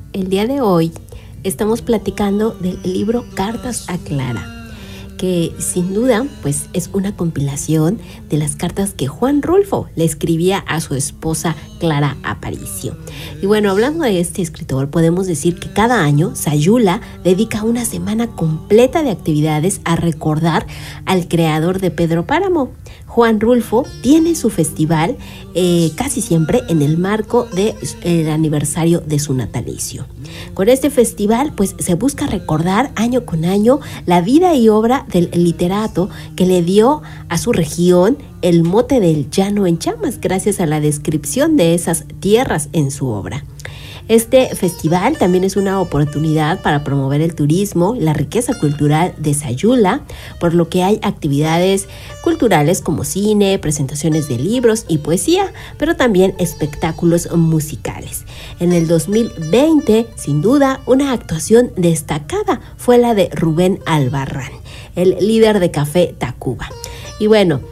El día de hoy estamos platicando del libro Cartas a Clara, que sin duda pues es una compilación de las cartas que Juan Rulfo le escribía a su esposa Clara Aparicio. Y bueno, hablando de este escritor, podemos decir que cada año Sayula dedica una semana completa de actividades a recordar al creador de Pedro Páramo. Juan Rulfo tiene su festival casi siempre en el marco del aniversario de su natalicio. Con este festival pues se busca recordar año con año la vida y obra del literato que le dio a su región el mote del llano en llamas gracias a la descripción de esas tierras en su obra. Este festival también es una oportunidad para promover el turismo y la riqueza cultural de Sayula, por lo que hay actividades culturales como cine, presentaciones de libros y poesía, pero también espectáculos musicales. En el 2020, sin duda, una actuación destacada fue la de Rubén Albarrán, el líder de Café Tacuba. Y bueno,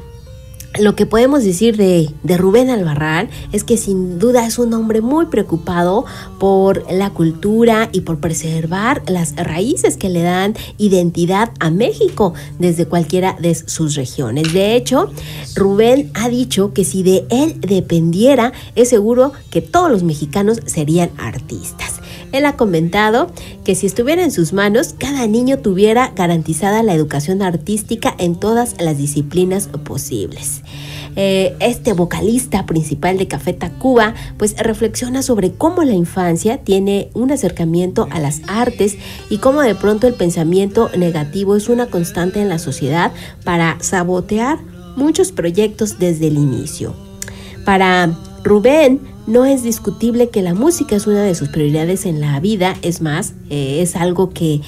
lo que podemos decir de Rubén Albarrán es que sin duda es un hombre muy preocupado por la cultura y por preservar las raíces que le dan identidad a México desde cualquiera de sus regiones. De hecho, Rubén ha dicho que si de él dependiera, es seguro que todos los mexicanos serían artistas. Él ha comentado que si estuviera en sus manos, cada niño tuviera garantizada la educación artística en todas las disciplinas posibles. Este vocalista principal de Café Tacuba pues reflexiona sobre cómo la infancia tiene un acercamiento a las artes y cómo de pronto el pensamiento negativo es una constante en la sociedad para sabotear muchos proyectos desde el inicio. Para Rubén, no es discutible que la música es una de sus prioridades en la vida, es más, es algo que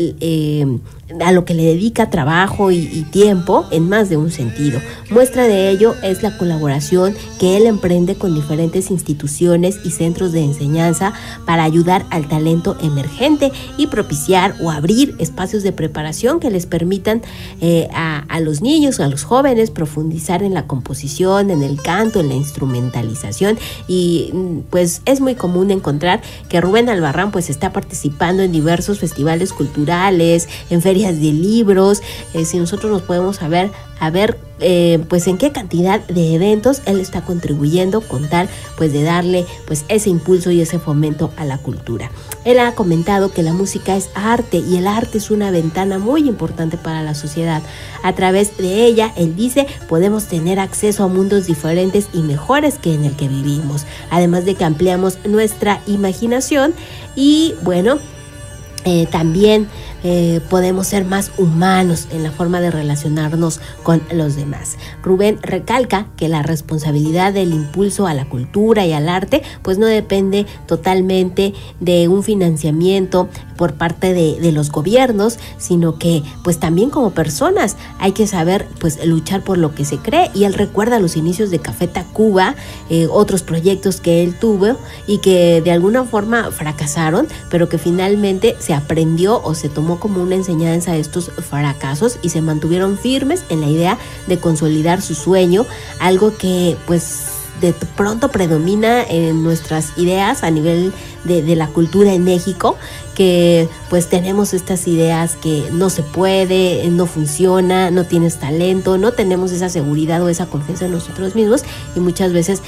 a lo que le dedica trabajo y tiempo en más de un sentido. Muestra de ello es la colaboración que él emprende con diferentes instituciones y centros de enseñanza para ayudar al talento emergente y propiciar o abrir espacios de preparación que les permitan a los niños, a los jóvenes profundizar en la composición, en el canto, en la instrumentalización. Y pues es muy común encontrar que Rubén Albarrán pues está participando en diversos festivales culturales, en ferias de libros. Si nosotros nos podemos a ver pues en qué cantidad de eventos él está contribuyendo con tal pues de darle pues ese impulso y ese fomento a la cultura. Él ha comentado que la música es arte y el arte es una ventana muy importante para la sociedad. A través de ella, él dice, podemos tener acceso a mundos diferentes y mejores que en el que vivimos, además de que ampliamos nuestra imaginación y bueno, también podemos ser más humanos en la forma de relacionarnos con los demás. Rubén recalca que la responsabilidad del impulso a la cultura y al arte pues no depende totalmente de un financiamiento por parte de los gobiernos, sino que pues también como personas hay que saber pues luchar por lo que se cree. Y él recuerda los inicios de Café Tacuba, otros proyectos que él tuvo y que de alguna forma fracasaron, pero que finalmente se aprendió o se tomó como una enseñanza de estos fracasos y se mantuvieron firmes en la idea de consolidar su sueño, algo que pues de pronto predomina en nuestras ideas a nivel de la cultura en México, que pues tenemos estas ideas que no se puede, no funciona, no tienes talento, no tenemos esa seguridad o esa confianza en nosotros mismos y muchas veces